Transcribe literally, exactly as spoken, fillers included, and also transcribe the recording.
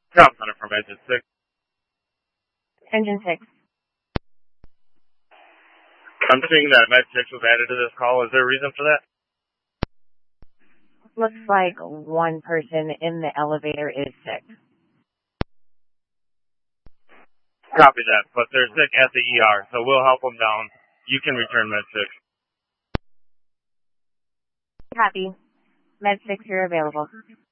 Drop center from engine six. Engine six. I'm seeing that Med six was added to this call. Is there a reason for that? Looks like one person in the elevator is sick. Copy that, but they're sick at the E R, so we'll help them down. You can return Med six. Copy. Med six, you're available.